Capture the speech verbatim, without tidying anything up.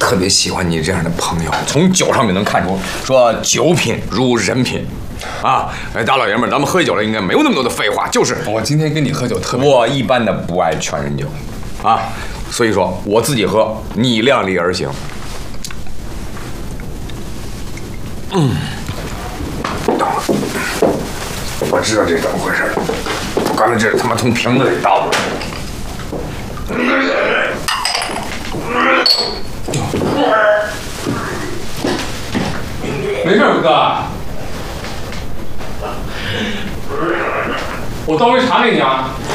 特别喜欢你这样的朋友。从酒上面能看出，说酒品如人品。啊，哎，大老爷们儿，咱们喝酒了，应该没有那么多的废话。就是我今天跟你喝酒特别， 我一般的不爱劝人酒，啊，所以说我自己喝，你量力而行。嗯，等会儿，我知道这怎么回事了。我刚才这他妈从瓶子里倒出来的。 没事，哥。我倒杯茶给你啊。